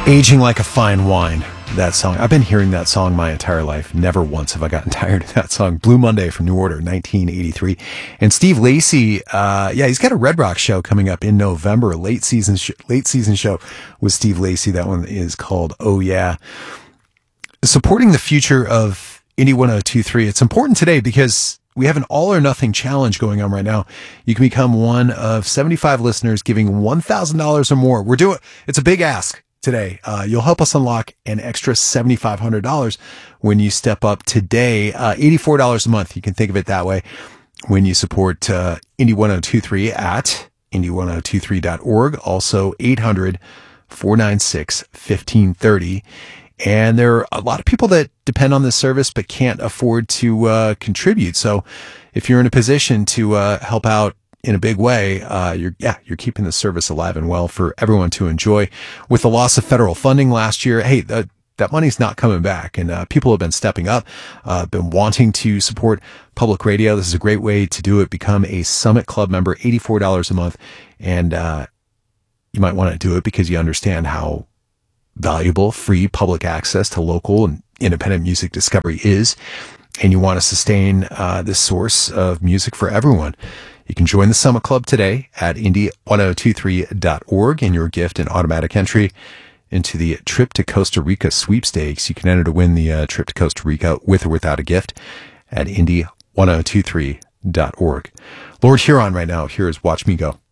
Aging Like a Fine Wine, that song. I've been hearing that song my entire life. Never once have I gotten tired of that song. Blue Monday from New Order, 1983. And Steve Lacy, he's got a Red Rock show coming up in November, a late season show with Steve Lacy. That one is called Oh Yeah. Supporting the future of Indie 102.3. It's important today because we have an all or nothing challenge going on right now. You can become one of 75 listeners giving $1,000 or more. It's a big ask today. You'll help us unlock an extra $7,500 when you step up today. $84 a month. You can think of it that way when you support Indie 102.3 at indie1023.org. Also 800-496-1530. And there are a lot of people that depend on this service but can't afford to contribute. So if you're in a position to help out in a big way, you're keeping the service alive and well for everyone to enjoy. With the loss of federal funding last year, that money's not coming back, and people have been stepping up, been wanting to support public radio. This is a great way to do it. Become a Summit Club member, $84 a month, and you might want to do it because you understand how valuable free public access to local and independent music discovery is, and you want to sustain this source of music for everyone. You can join the Summit Club today at indie1023.org, and your gift and automatic entry into the Trip to Costa Rica sweepstakes. You can enter to win the trip to Costa Rica with or without a gift at indie1023.org. Lord Huron right now. Here is Watch Me Go.